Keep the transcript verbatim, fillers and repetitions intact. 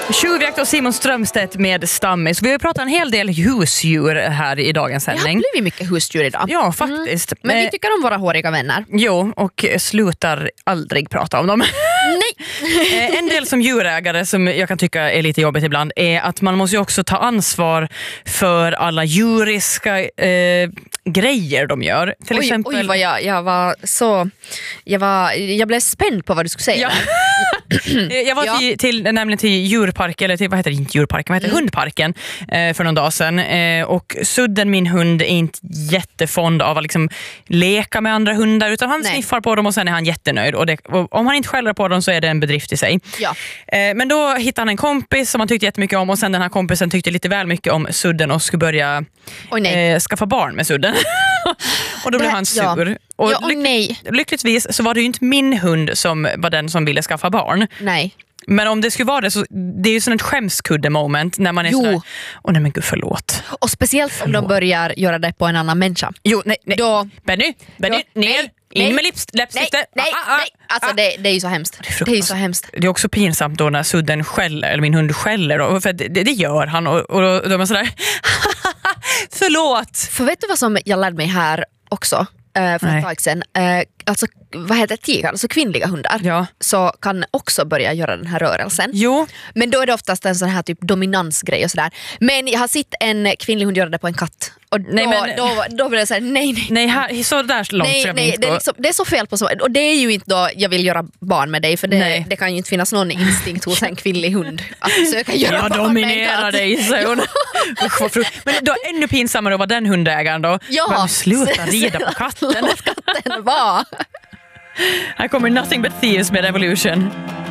Tjuvjakt och Simon Strömstedt med Stammis. Vi har pratat en hel del husdjur här i dagens sändning. Det har blivit mycket husdjur idag. Ja, faktiskt. Mm. Men vi tycker om våra håriga vänner. Jo, och slutar aldrig prata om dem. Nej. En del som djurägare som jag kan tycka är lite jobbigt ibland är att man måste ju också ta ansvar för alla djuriska eh, grejer de gör. Till oj, exempel... oj vad jag, jag var så... Jag, var, jag blev spänd på vad du skulle säga. Ja. Jag var till, till, nämligen till djurpark, eller till, vad heter det, inte djurparken, vad heter mm. hundparken eh, för någon dag sedan. Eh, och Sudden, min hund, är inte jättefond av att liksom leka med andra hundar, utan han Nej. sniffar på dem och sen är han jättenöjd. Och, det, och om han inte skäller på dem så är det en bedrift i sig. Ja. Eh, men då hittade han en kompis som han tyckte jättemycket om, och sen den här kompisen tyckte lite väl mycket om Sudden och skulle börja eh, skaffa barn med Sudden. Och då blev han sur. Ja. Och ja, lyck- nej. lyckligtvis så var det ju inte min hund som var den som ville skaffa barn. Nej. Men om det skulle vara det, så det är ju sån ett skämskudde moment när man är sådär, åh nej men gud, förlåt. Och speciellt om förlåt. de börjar göra det på en annan människa. Jo, nej, nej. Då, Benny, Benny, då, ner, nej, in nej, med lips, läppstifte. Nej, nej, ah, ah, nej. Alltså ah. det, det är ju så hemskt. Det är, det är ju så hemskt. Det är också pinsamt då när Sudden skäller, eller min hund skäller då, för det, det gör han, och, och då, då är man sådär, förlåt. För vet du vad som jag lärde mig här också? Uh, för ett tag sedan. Uh, alltså, vad heter tiger? Alltså kvinnliga hundar. Ja. Så kan också börja göra den här rörelsen. Jo. Men då är det oftast en sån här typ dominansgrej och sådär. Men jag har sett en kvinnlig hund göra det på en katt. Och då, nej, men, då, då blir det såhär, nej nej. Nej, här, så där långt nej, ska vi nej, inte det, är gå. liksom, det är så fel på så. Och det är ju inte då jag vill göra barn med dig. För det, det kan ju inte finnas någon instinkt hos en kvinnlig hund att försöka göra jag barn dominerar med en dig, säger hon. Men då är ännu pinsammare att vara den hundägaren då. Ja. Men sluta rida på katten. Låt katten vara. Här kommer Nothing But Thieves med Evolution.